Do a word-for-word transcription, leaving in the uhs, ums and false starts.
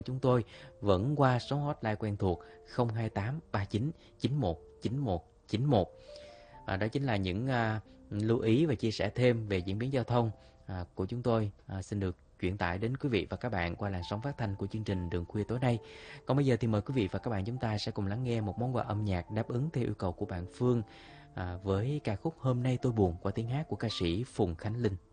chúng tôi vẫn qua số hotline quen thuộc không hai tám ba chín chín một chín một chín một. À, đó chính là những à, lưu ý và chia sẻ thêm về diễn biến giao thông à, của chúng tôi à, xin được chuyển tải đến quý vị và các bạn qua làn sóng phát thanh của chương trình Đường Khuya tối nay. Còn bây giờ thì mời quý vị và các bạn chúng ta sẽ cùng lắng nghe một món quà âm nhạc đáp ứng theo yêu cầu của bạn Phương à, với ca khúc Hôm Nay Tôi Buồn qua tiếng hát của ca sĩ Phùng Khánh Linh.